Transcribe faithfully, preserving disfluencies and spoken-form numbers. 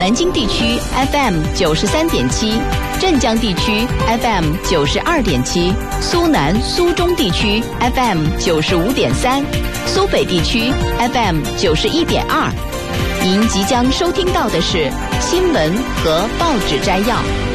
南京地区 F M 九十三点七，镇江地区 F M 九十二点七，苏南、苏中地区 F M 九十五点三，苏北地区 F M 九十一点二。您即将收听到的是新闻和报纸摘要。